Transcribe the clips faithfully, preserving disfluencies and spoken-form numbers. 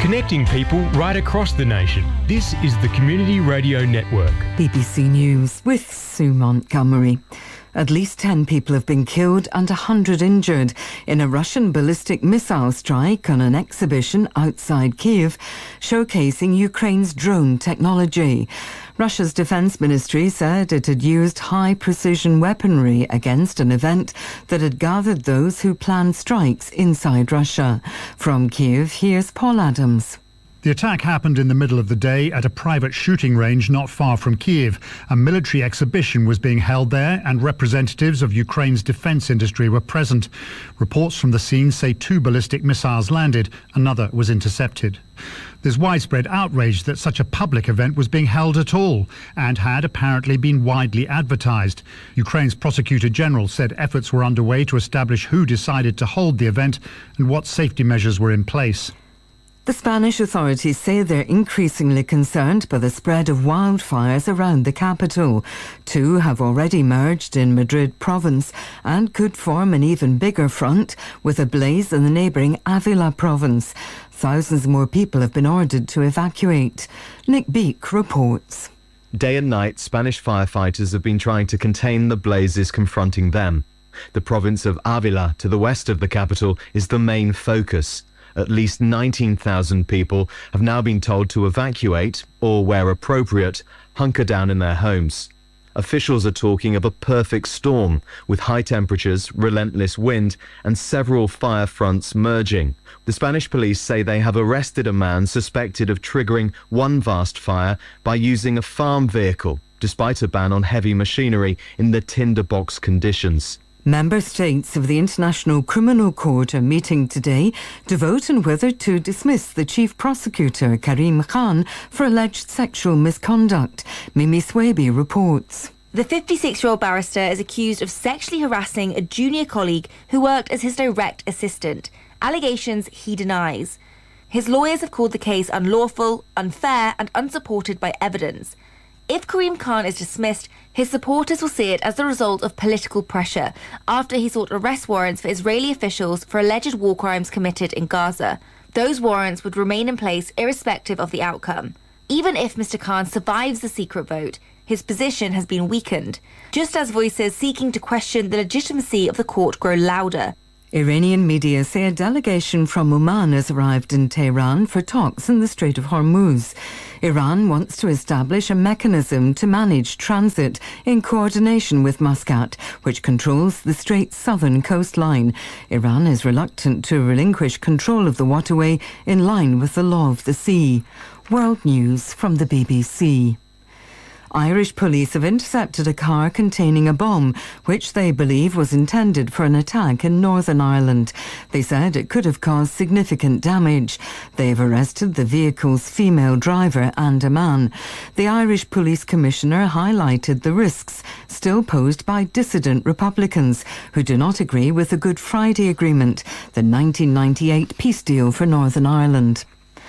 Connecting people right across the nation. This is the Community Radio Network. B B C News with Sue Montgomery. At least ten people have been killed and one hundred injured in a Russian ballistic missile strike on an exhibition outside Kyiv, showcasing Ukraine's drone technology. Russia's defence ministry said it had used high-precision weaponry against an event that had gathered those who planned strikes inside Russia. From Kyiv, here's Paul Adams. The attack happened in the middle of the day at a private shooting range not far from Kyiv. A military exhibition was being held there and representatives of Ukraine's defence industry were present. Reports from the scene say two ballistic missiles landed, another was intercepted. There's widespread outrage that such a public event was being held at all and had apparently been widely advertised. Ukraine's Prosecutor General said efforts were underway to establish who decided to hold the event and what safety measures were in place. The Spanish authorities say they're increasingly concerned by the spread of wildfires around the capital. Two have already emerged in Madrid province and could form an even bigger front with a blaze in the neighbouring Avila province. Thousands more people have been ordered to evacuate. Nick Beak reports. Day and night, Spanish firefighters have been trying to contain the blazes confronting them. The province of Avila, to the west of the capital, is the main focus. At least nineteen thousand people have now been told to evacuate or, where appropriate, hunker down in their homes. Officials are talking of a perfect storm with high temperatures, relentless wind and several fire fronts merging. The Spanish police say they have arrested a man suspected of triggering one vast fire by using a farm vehicle, despite a ban on heavy machinery in the tinderbox conditions. Member states of the International Criminal Court are meeting today to vote on whether to dismiss the chief prosecutor, Karim Khan, for alleged sexual misconduct. Mimi Swaby reports. The fifty-six-year-old barrister is accused of sexually harassing a junior colleague who worked as his direct assistant. Allegations he denies. His lawyers have called the case unlawful, unfair and unsupported by evidence. If Karim Khan is dismissed, his supporters will see it as the result of political pressure after he sought arrest warrants for Israeli officials for alleged war crimes committed in Gaza. Those warrants would remain in place irrespective of the outcome. Even if Mister Khan survives the secret vote, his position has been weakened, just as voices seeking to question the legitimacy of the court grow louder. Iranian media say a delegation from Oman has arrived in Tehran for talks in the Strait of Hormuz. Iran wants to establish a mechanism to manage transit in coordination with Muscat, which controls the strait's southern coastline. Iran is reluctant to relinquish control of the waterway in line with the law of the sea. World News from the B B C. Irish police have intercepted a car containing a bomb, which they believe was intended for an attack in Northern Ireland. They said it could have caused significant damage. They've arrested the vehicle's female driver and a man. The Irish Police Commissioner highlighted the risks still posed by dissident Republicans who do not agree with the Good Friday Agreement, the nineteen ninety-eight peace deal for Northern Ireland.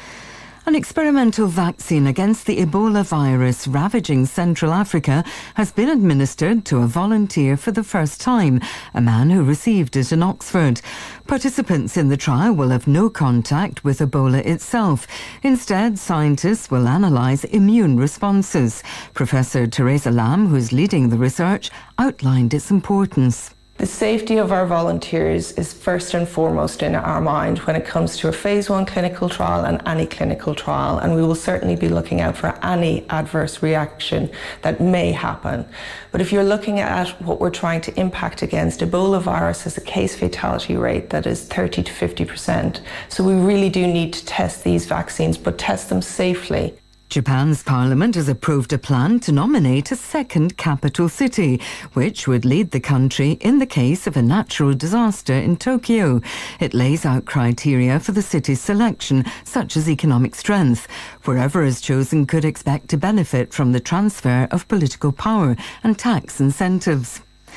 An experimental vaccine against the Ebola virus ravaging Central Africa has been administered to a volunteer for the first time, a man who received it in Oxford. Participants in the trial will have no contact with Ebola itself. Instead, scientists will analyse immune responses. Professor Teresa Lam, who is leading the research, outlined its importance. The safety of our volunteers is first and foremost in our mind when it comes to a phase one clinical trial and any clinical trial, and we will certainly be looking out for any adverse reaction that may happen. But if you're looking at what we're trying to impact against, Ebola virus has a case fatality rate that is thirty to fifty percent. So we really do need to test these vaccines, but test them safely. Japan's parliament has approved a plan to nominate a second capital city, which would lead the country in the case of a natural disaster in Tokyo. It lays out criteria for the city's selection, such as economic strength. Wherever is chosen could expect to benefit from the transfer of political power and tax incentives.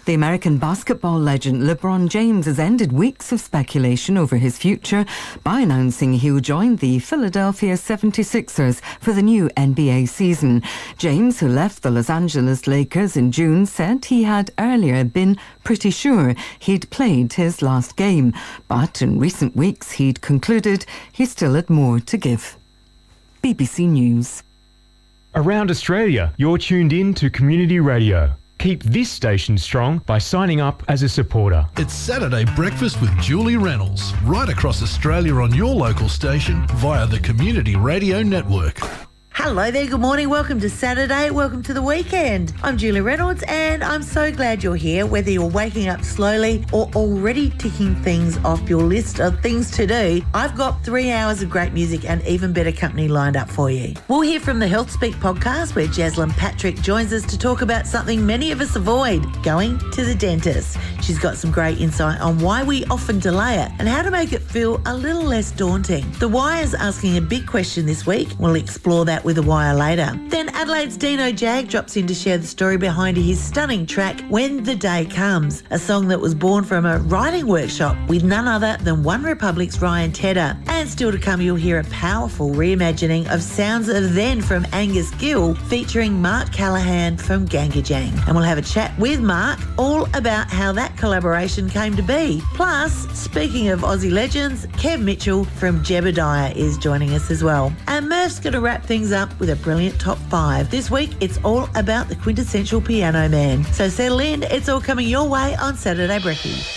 The American basketball legend LeBron James has ended weeks of speculation over his future by announcing he will join the Philadelphia seventy-sixers for the new N B A season. James, who left the Los Angeles Lakers in June, said he had earlier been pretty sure he'd played his last game, but in recent weeks he'd concluded he still had more to give. B B C News. Around Australia, you're tuned in to Community Radio. Keep this station strong by signing up as a supporter. It's Saturday Breakfast with Julie Reynolds, right across Australia on your local station via the Community Radio Network. Hello there, good morning, welcome to Saturday, welcome to the weekend. I'm Julie Reynolds and I'm so glad you're here, whether you're waking up slowly or already ticking things off your list of things to do. I've got three hours of great music and even better company lined up for you. We'll hear from the Health Speak podcast where Jaslyn Patrick joins us to talk about something many of us avoid, going to the dentist. She's got some great insight on why we often delay it and how to make it feel a little less daunting. The Wire's asking a big question this week. We'll explore that with The Wire later. Then Adelaide's Dino Jag drops in to share the story behind his stunning track When the Day Comes, a song that was born from a writing workshop with none other than One Republic's Ryan Tedder. And still to come, you'll hear a powerful reimagining of Sounds of Then from Angus Gill featuring Mark Callahan from Gangajang. And we'll have a chat with Mark all about how that collaboration came to be. Plus, speaking of Aussie legends, Kev Mitchell from Jebediah is joining us as well. And Murph's going to wrap things up with a brilliant top five. This week, it's all about the quintessential piano man. So settle in, it's all coming your way on Saturday Brekkie.